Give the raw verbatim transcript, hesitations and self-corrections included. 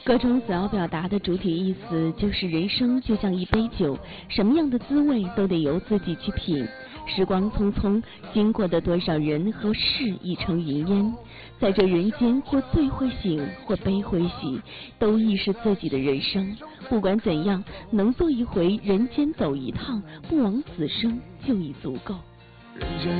歌中所要表达的主体意思就是人生就像一杯酒，什么样的滋味都得由自己去品。时光匆匆，经过的多少人和事已成云烟，在这人间，或醉会醒，或悲会喜，都亦是自己的人生。不管怎样，能做一回人间走一趟，不枉此生就已足够。 人间